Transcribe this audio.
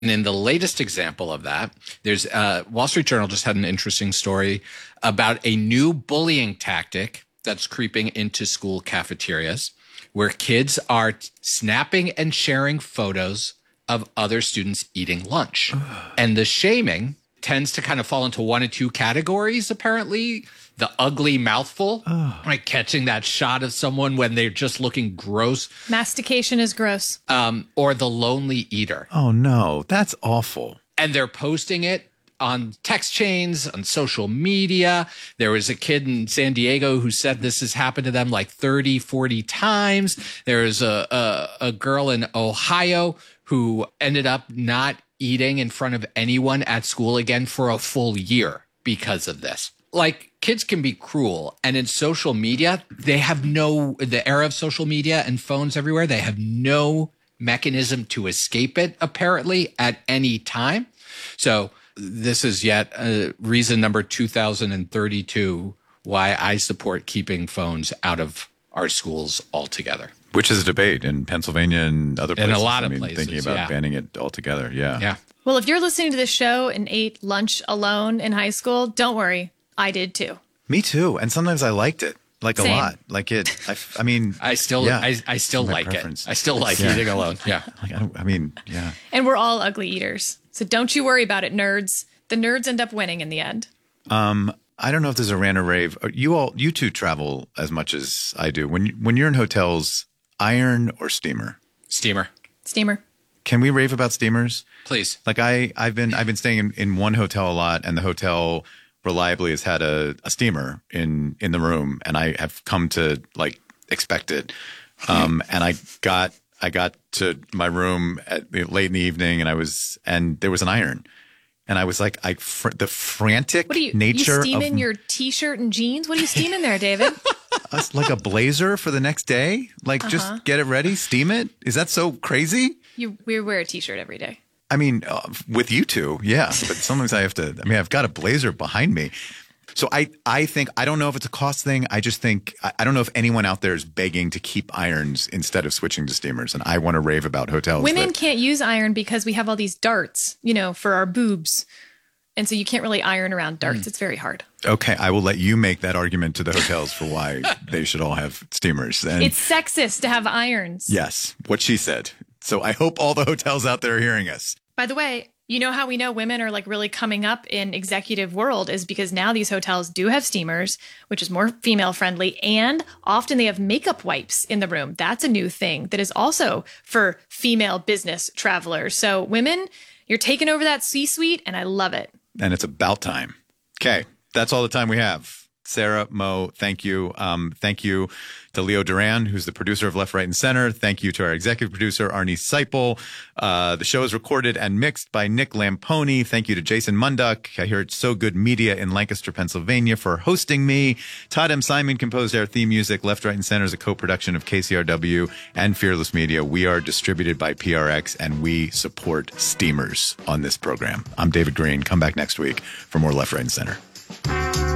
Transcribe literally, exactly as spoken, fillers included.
And in the latest example of that, there's uh, Wall Street Journal just had an interesting story about a new bullying tactic that's creeping into school cafeterias, where kids are snapping and sharing photos of other students eating lunch. And the shaming tends to kind of fall into one or two categories, apparently. The ugly mouthful, oh. like catching that shot of someone when they're just looking gross. Mastication is gross. Um, or the lonely eater. Oh, no, that's awful. And they're posting it on text chains, on social media. There was a kid in San Diego who said this has happened to them like thirty, forty times. There's a, a, a girl in Ohio who ended up not eating in front of anyone at school again for a full year because of this. Like, kids can be cruel. And in social media, they have no, the era of social media and phones everywhere, they have no mechanism to escape it, apparently, at any time. So this is yet uh, reason number two thousand thirty-two why I support keeping phones out of our schools altogether. Which is a debate in Pennsylvania and other places. In a lot I of mean, places, thinking about yeah. banning it altogether. Yeah. Yeah. Well, if you're listening to this show and ate lunch alone in high school, don't worry. I did too. Me too. And sometimes I liked it. Like Same. a lot. Like it. I, I mean. I still, yeah, I, I still like preference. it. I still like yeah. eating alone. Yeah. Like, I, don't, I mean, yeah. And we're all ugly eaters. So don't you worry about it, nerds. The nerds end up winning in the end. Um, I don't know if there's a rant or rave. You all, you two travel as much as I do. When when you're in hotels, iron or steamer? Steamer. Steamer. Can we rave about steamers? Please. Like I, I've been, I've been staying in, in one hotel a lot, and the hotel reliably has had a, a steamer in, in the room, and I have come to like expect it. Um, and I got, I got to my room at, late in the evening, and I was, and there was an iron, and I was like, I fr- the frantic What are you, nature you steaming of your t-shirt and jeans? What are you steaming there, David? us, like a blazer for the next day. Like Uh-huh. just get it ready, steam it. Is that so crazy? You we wear a t-shirt every day. I mean, uh, with you two, yeah. But sometimes I have to, I mean, I've got a blazer behind me. So I, I think, I don't know if it's a cost thing. I just think, I, I don't know if anyone out there is begging to keep irons instead of switching to steamers. And I want to rave about hotels. Women that, can't use iron because we have all these darts, you know, for our boobs. And so you can't really iron around darts. Mm. It's very hard. Okay, I will let you make that argument to the hotels for why they should all have steamers. And it's sexist to have irons. Yes, what she said. So I hope all the hotels out there are hearing us. By the way, you know how we know women are like really coming up in executive world is because now these hotels do have steamers, which is more female friendly, and often they have makeup wipes in the room. That's a new thing that is also for female business travelers. So women, you're taking over that C-suite, and I love it. And it's about time. Okay, that's all the time we have. Sarah, Mo, thank you. Um, thank you to Leo Duran, who's the producer of Left, Right, and Center. Thank you to our executive producer, Arnie Seipel. Uh, the show is recorded and mixed by Nick Lamponi. Thank you to Jason Munduck. I hear it's So Good Media in Lancaster, Pennsylvania, for hosting me. Todd M. Simon composed our theme music. Left, Right, and Center is a co-production of K C R W and Fearless Media. We are distributed by P R X, and we support steamers on this program. I'm David Green. Come back next week for more Left, Right, and Center.